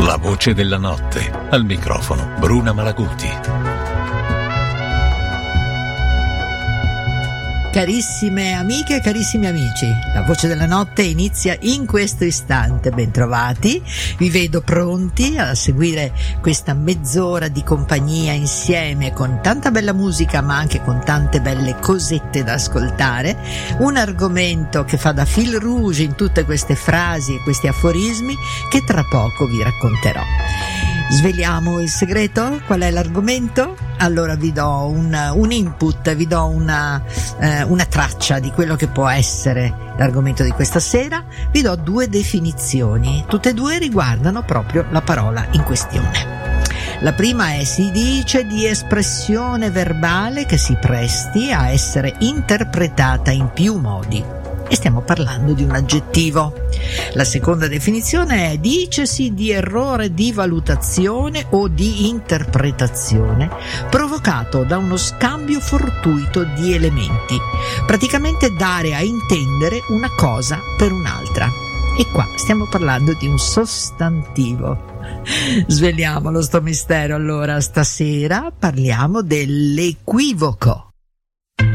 La voce della notte. Al microfono Bruna Malaguti. Carissime amiche e carissimi amici, la voce della notte inizia in questo istante. Bentrovati, vi vedo pronti a seguire questa mezz'ora di compagnia insieme, con tanta bella musica ma anche con tante belle cosette da ascoltare. Un argomento che fa da fil rouge in tutte queste frasi e questi aforismi che tra poco vi racconterò. Sveliamo il segreto? Qual è l'argomento? Allora vi do un input, vi do una traccia di quello che può essere l'argomento di questa sera. Vi do 2 definizioni, tutte e 2 riguardano proprio la parola in questione. La prima è: si dice di espressione verbale che si presti a essere interpretata in più modi. E stiamo parlando di un aggettivo. La seconda definizione è: dicesi di errore di valutazione o di interpretazione provocato da uno scambio fortuito di elementi, praticamente dare a intendere una cosa per un'altra. E qua stiamo parlando di un sostantivo. Sveliamolo sto mistero. Allora, stasera parliamo dell'equivoco.